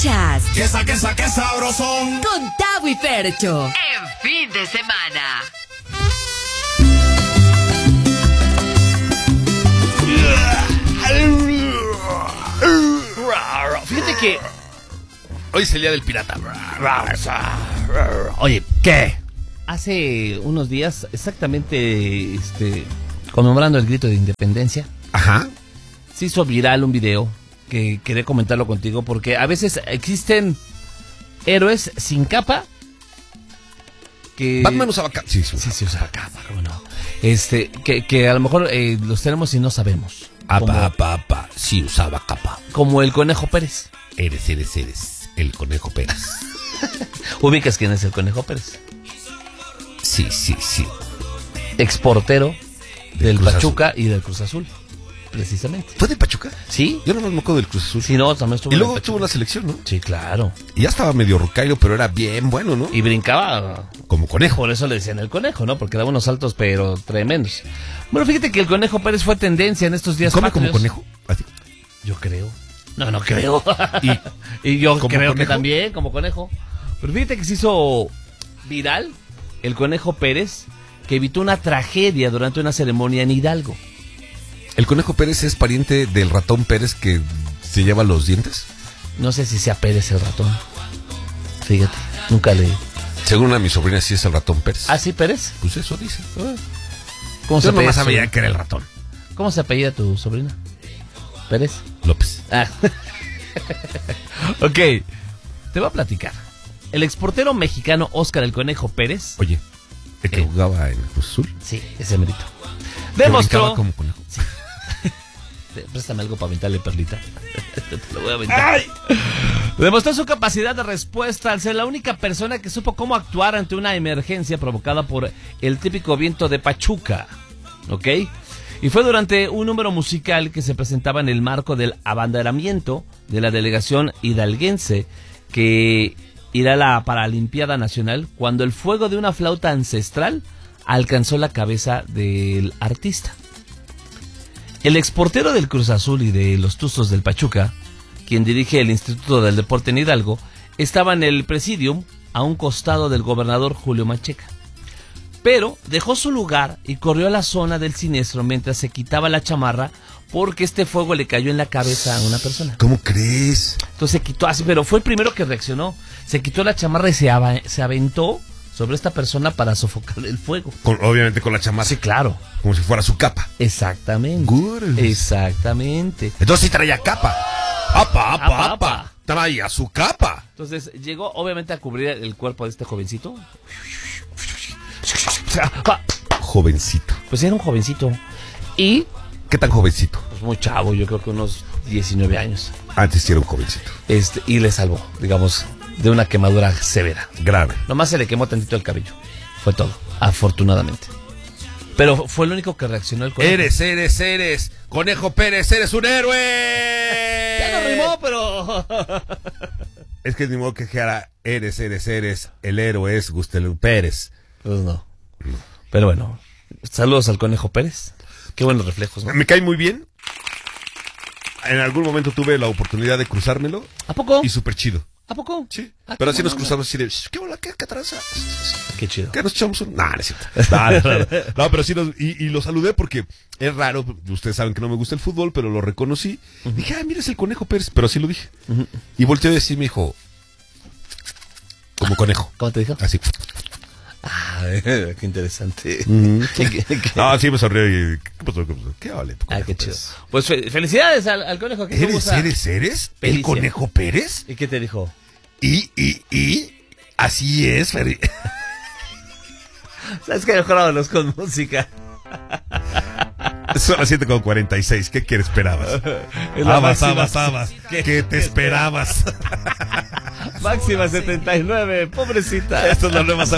Escuchas ¡Qué sabrosón! con Tavo y Fercho en fin de semana. Fíjate que hoy es el día del pirata. Oye, ¿qué? Hace unos días, exactamente, conmemorando el grito de independencia, Ajá. se hizo viral un video que quería comentarlo contigo porque a veces existen héroes sin capa que... Batman usaba capa. Sí, Sí, usaba capa, ¿cómo no? Que a lo mejor los tenemos y no sabemos. Apa. Sí, usaba capa. Como el Conejo Pérez. Eres. El Conejo Pérez. ¿Ubicas quién es el Conejo Pérez? Sí. Exportero del Cruz Pachuca y del Cruz Azul, precisamente. ¿Fue de Pachuca? ¿Sí? Yo no me acuerdo del Cruz Azul. Sí, no, también estuvo Y en luego Pachuca. tuvo una selección, ¿no? Sí, claro. Y ya estaba medio rucairo, pero era bien bueno, ¿no? Y brincaba Como conejo. por eso le decían el conejo, ¿no? Porque daba unos saltos, pero tremendos. Bueno, fíjate que el Conejo Pérez fue tendencia en estos días ¿Come como patrios. conejo? Así. Yo creo. No creo. Y yo ¿Como creo que conejo? también, como conejo. Pero fíjate que se hizo viral el Conejo Pérez, que evitó una tragedia durante una ceremonia en Hidalgo. ¿El Conejo Pérez es pariente del ratón Pérez que se lleva los dientes? No sé si sea Pérez el ratón. Fíjate, nunca leí. Según una de mis sobrinas, sí es el ratón Pérez. ¿Ah, sí, Pérez? Pues eso dice. ¿Cómo se Yo apellida nomás su sabía sobrina? que era el ratón. ¿Cómo se apellida tu sobrina? ¿Pérez? López. Ah. Ok, te voy a platicar. El exportero mexicano Óscar el Conejo Pérez. Oye, el que jugaba en Cruz Azul. Sí, ese merito. Que Demostró. brincaba como conejo. Préstame algo para aventarle, perlita. Te lo voy a aventar. Demostró su capacidad de respuesta al ser la única persona que supo cómo actuar ante una emergencia provocada por el típico viento de Pachuca. ¿Ok? Y fue durante un número musical que se presentaba en el marco del abanderamiento de la delegación hidalguense que irá a la Paralimpiada Nacional cuando el fuego de una flauta ancestral alcanzó la cabeza del artista. El exportero del Cruz Azul y de los Tuzos del Pachuca, quien dirige el Instituto del Deporte en Hidalgo, estaba en el presidium a un costado del gobernador Julio Macheca. Pero dejó su lugar y corrió a la zona del siniestro mientras se quitaba la chamarra porque este fuego le cayó en la cabeza a una persona. ¿Cómo crees? Entonces se quitó así, pero fue el primero que reaccionó. Se quitó la chamarra y se aventó sobre esta persona para sofocar el fuego. Obviamente con la chamarra. Sí, claro. Como si fuera su capa. Exactamente. Gurus. Exactamente. Entonces sí traía capa. Apa. Traía su capa. Entonces llegó obviamente a cubrir el cuerpo de este jovencito. Jovencito. Pues era un jovencito. Y ¿Qué tan jovencito? pues muy chavo, yo creo que unos 19 años. Antes sí era un jovencito. Y le salvó, digamos, de una quemadura severa. Grave. Nomás se le quemó tantito el cabello. Fue todo, afortunadamente. Pero fue el único que reaccionó el conejo. Eres. Conejo Pérez, eres un héroe. Ya no rimó, pero... Es que ni modo que dijera, eres. El héroe es Gustel Pérez. Pues no. Pero bueno, saludos al Conejo Pérez. Qué buenos reflejos, ¿no? Me cae muy bien. En algún momento tuve la oportunidad de cruzármelo. ¿A poco? Y súper chido. ¿A poco? Sí. Ah, Pero qué así nos buena cruzamos así de, ¿qué hola? ¿Qué tranza? Qué chido. ¿Qué nos echamos un...? No, no es cierto. No, pero sí y lo saludé porque es raro. Ustedes saben que no me gusta el fútbol, pero lo reconocí. Dije, mira, es el Conejo Pérez. Pero así lo dije. Y volteó a decir, me dijo, como conejo. ¿Cómo te dijo? Así. Qué interesante. No, sí me sonrió y... ¿Qué pasó? ¿Qué vale? Qué chido. Pues felicidades al Conejo. Que ¿Eres? ¿El Pericia. Conejo Pérez? ¿Y qué te dijo? Y así es, Ferry. ¿Sabes que mejor vámonos con música? Son las 7:46. ¿Qué quieres? Esperabas. Es la Abas. ¿Qué te esperabas? Máxima 79, pobrecita. Esto es la nueva